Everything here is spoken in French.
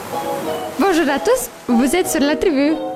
Bonjour à tous, vous êtes sur la tribu.